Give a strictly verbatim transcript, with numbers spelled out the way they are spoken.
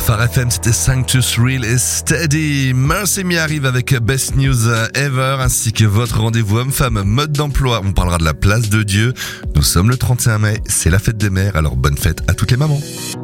Phare F M, c'était Sanctus Real et Steady. Mercy Me arrive avec Best News Ever, ainsi que votre rendez-vous homme-femme mode d'emploi. On parlera de la place de Dieu. Nous sommes le trente et un mai, c'est la fête des mères, alors bonne fête à toutes les mamans.